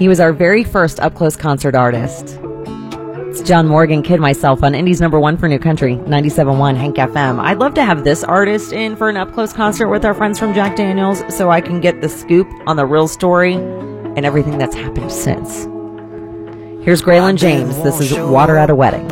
He was our very first up-close concert artist. It's John Morgan, Kid Myself on Indy's #1 for New Country, 97.1 Hank FM. I'd love to have this artist in for an up-close concert with our friends from Jack Daniels so I can get the scoop on the real story and everything that's happened since. Here's Graylin James. This is Water at a Wedding.